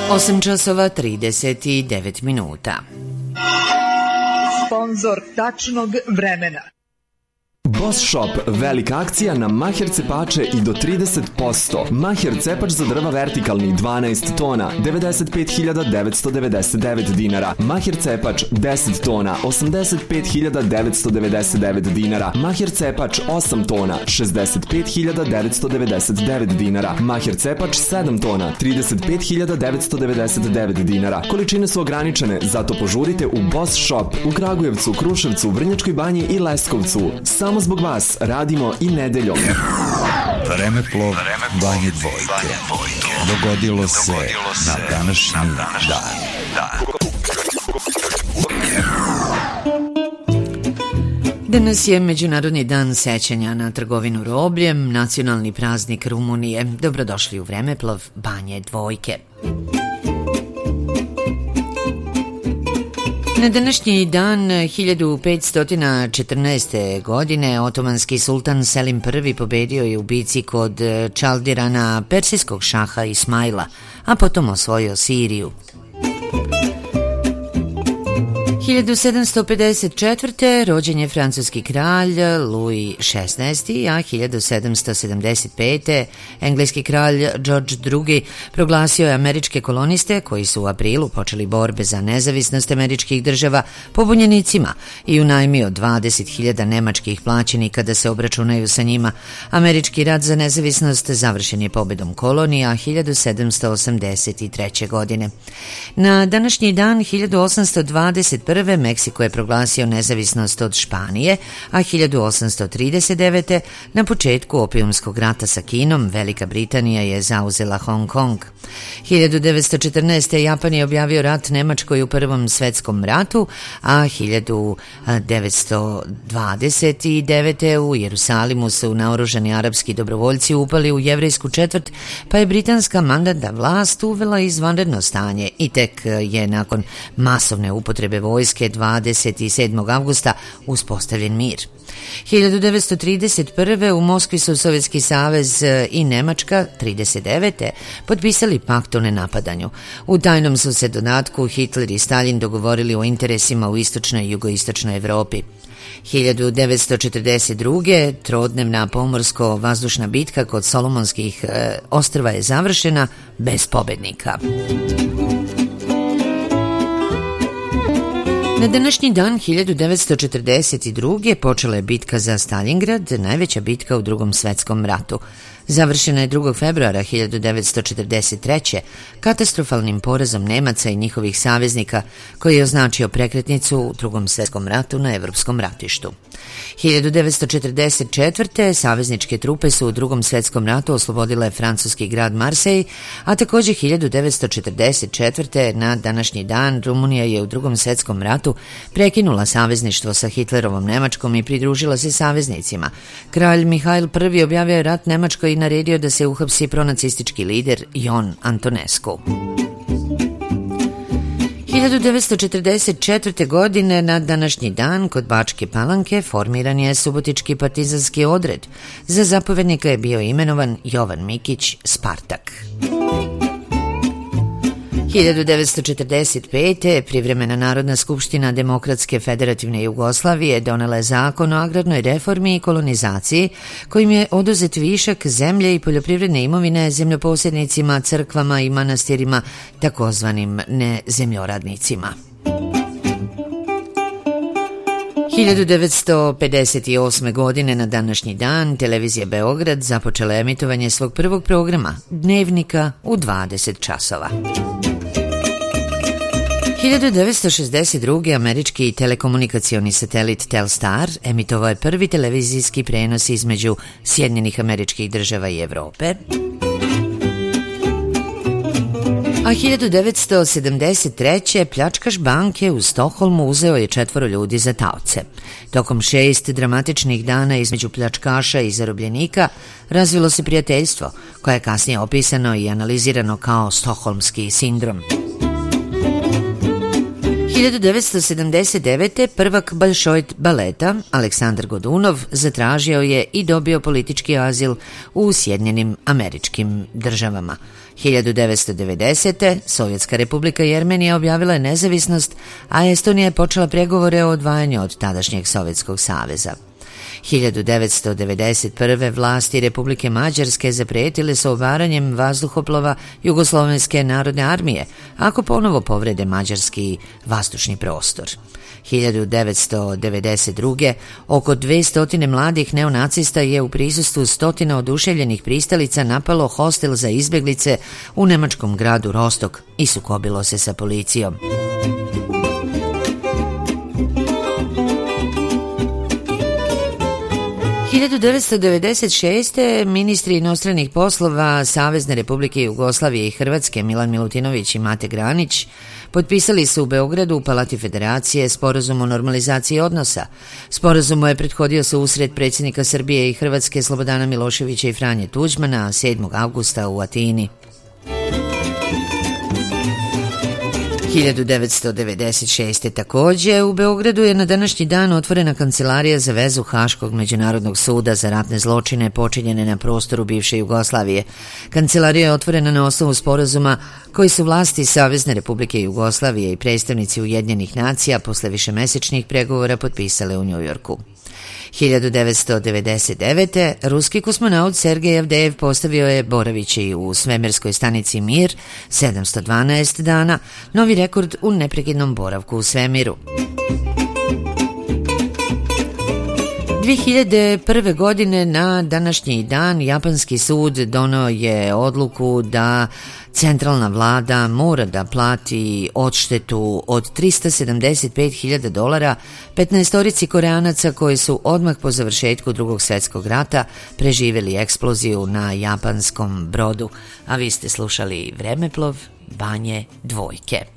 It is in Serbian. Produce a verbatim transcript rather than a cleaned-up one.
osam časova trideset devet minuta. Sponzor tačnog vremena. Boss Shop, velika akcija na maher cepače i do trideset posto. Maher cepač za drva vertikalni dvanaest tona, devedeset pet hiljada devetsto devedeset devet dinara. Maher cepač deset tona, osamdeset pet hiljada devetsto devedeset devet dinara. Maher cepač osam tona, šezdeset pet hiljada devetsto devedeset devet dinara. Maher cepač sedam tona, trideset pet hiljada devetsto devedeset devet dinara. Količine su ograničene, zato požurite u Boss Shop u Kragujevcu, Kruševcu, Vrnjačkoj Banji i Leskovcu. Samo zbog vas radimo i nedeljom. Vremeplov Banje Dvojke. Dogodilo se na današnji dan. Danas je Međunarodni dan sećanja na trgovinu robljem, nacionalni praznik Rumunije. Dobrodošli u Vremeplov Banje Dvojke. Na današnji dan hiljadu petsto četrnaeste. godine otomanski sultan Selim prvi pobedio je u bici kod Čaldirana persijskog šaha Ismaila, a potom osvojio Siriju. hiljadu sedamsto pedeset četvrte. rođen je francuski kralj Louis šesnaesti. a hiljadu sedamsto sedamdeset pete. engleski kralj George drugi. proglasio je američke koloniste koji su u aprilu počeli borbe za nezavisnost američkih država pobunjenicima i unajmio dvadeset hiljada nemačkih plaćenika da se obračunaju sa njima. Američki rat za nezavisnost završen je pobedom kolonija hiljadu sedamsto osamdeset treće. godine. Na današnji dan hiljadu osamsto dvadeset prve. Meksiko je proglasio nezavisnost od Španije, a hiljadu osamsto trideset devete. na početku opijumskog rata sa Kinom Velika Britanija je zauzela Hong Kong. hiljadu devetsto četrnaeste. Japan je objavio rat Nemačkoj u Prvom svetskom ratu, a hiljadu devetsto dvadeset devete. u Jerusalimu su naoružani arapski dobrovoljci upali u jevrejsku četvrt, pa je britanska mandatna vlast uvela izvanredno stanje i tek je nakon masovne upotrebe vojske dvadeset sedmog avgusta uspostavljen mir. hiljadu devetsto trideset prve. u Moskvi su Sovjetski savez i Nemačka trideset devete. potpisali pakt o nenapadanju. U tajnom su se dodatku Hitler i Stalin dogovorili o interesima u istočnoj i jugoistočnoj Evropi. hiljadu devetsto četrdeset druge. trodnevna pomorsko-vazdušna bitka kod Solomonskih e, ostrva je završena bez pobednika. Na današnji dan hiljadu devetsto četrdeset druge. počela je bitka za Stalingrad, najveća bitka u Drugom svetskom ratu. Završena je drugog februara hiljadu devetsto četrdeset treće. katastrofalnim porazom Nemaca i njihovih saveznika koji je označio prekretnicu u Drugom svetskom ratu na evropskom ratištu. hiljadu devetsto četrdeset četvrte. savezničke trupe su u Drugom svetskom ratu oslobodile francuski grad Marsej, a također hiljadu devetsto četrdeset četvrte. na današnji dan Rumunija je u Drugom svetskom ratu prekinula savezništvo sa Hitlerovom Nemačkom i pridružila se saveznicima. Kralj Mihajl prvi objavio je rat Nemačkoj i naredio da se uhapsi pronacistički lider Jon Antonescu. hiljadu devetsto četrdeset četvrte. godine na današnji dan kod Bačke Palanke formiran je Subotički partizanski odred. Za zapovednika je bio imenovan Jovan Mikić Spartak. hiljadu devetsto četrdeset pete. privremena Narodna skupština Demokratske federativne Jugoslavije donela je zakon o agrarnoj reformi i kolonizaciji kojim je oduzet višak zemlje i poljoprivredne imovine zemljoposjednicima, crkvama i manastirima, takozvanim nezemljoradnicima. hiljadu devetsto pedeset osme. godine na današnji dan televizija Beograd započela emitovanje svog prvog programa, Dnevnika, u dvadeset časova. hiljadu devetsto šezdeset druge. američki telekomunikacioni satelit Telstar emitovao je prvi televizijski prenos između Sjedinjenih Američkih Država i Evrope. A hiljadu devetsto sedamdeset treće. pljačkaš banke u Stokholmu uzeo je četvoro ljudi za taoce. Tokom šest dramatičnih dana između pljačkaša i zarobljenika razvilo se prijateljstvo, koje je kasnije opisano i analizirano kao stokholmski sindrom. hiljadu devetsto sedamdeset devete. prvak Bolšojt baleta Aleksandar Godunov zatražio je i dobio politički azil u Sjedinjenim Američkim Državama. hiljadu devetsto devedesete. Sovjetska republika Jermenija objavila je nezavisnost, a Estonija je počela pregovore o odvajanju od tadašnjeg Sovjetskog saveza. hiljadu devetsto devedeset prve. vlasti Republike Mađarske zaprijetile su obaranjem vazduhoplova Jugoslovenske narodne armije ako ponovo povrede mađarski vazdušni prostor. hiljadu devetsto devedeset druge. oko dvesta mladih neonacista je u prisustvu stotina oduševljenih pristalica napalo hostel za izbjeglice u nemačkom gradu Rostok i sukobilo se sa policijom. hiljadu devetsto devedeset šeste. ministri inostranih poslova Savezne Republike Jugoslavije i Hrvatske Milan Milutinović i Mate Granić potpisali su u Beogradu u Palati Federacije sporazum o normalizaciji odnosa. Sporazumu je prethodio susret predsjednika Srbije i Hrvatske Slobodana Miloševića i Franje Tuđmana sedmog avgusta u Atini. hiljadu devetsto devedeset šeste. također u Beogradu je na današnji dan otvorena kancelarija za vezu Haškog međunarodnog suda za ratne zločine počinjene na prostoru bivše Jugoslavije. Kancelarija je otvorena na osnovu sporazuma koji su vlasti Savezne Republike Jugoslavije i predstavnici Ujedinjenih nacija posle višemesečnih pregovora potpisale u Njujorku. hiljadu devetsto devedeset devete. ruski kosmonaut Sergej Avdejev postavio je boravići u svemirskoj stanici Mir sedamsto dvanaest dana, novi rekord u neprekidnom boravku u svemiru. dve hiljade prve. godine na današnji dan japanski sud doneo je odluku da centralna vlada mora da plati odštetu od trista sedamdeset pet hiljada dolara petnaestorici Koreanaca koji su odmah po završetku Drugog svjetskog rata preživjeli eksploziju na japanskom brodu. A vi ste slušali Vremeplov Banje dvojke.